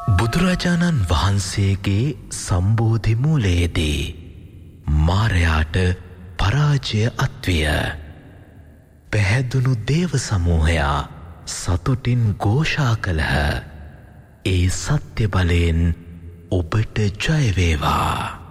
බුදුරජාණන් වහන්සේගේ සම්බෝධි මූලයේදී මාරයාට පරාජය අත්විය. පැහැදුණු දේව සමූහයා සතුටින් ഘോഷා කළහ. ඒ සත්‍ය බලයෙන් ඔබට ජය වේවා.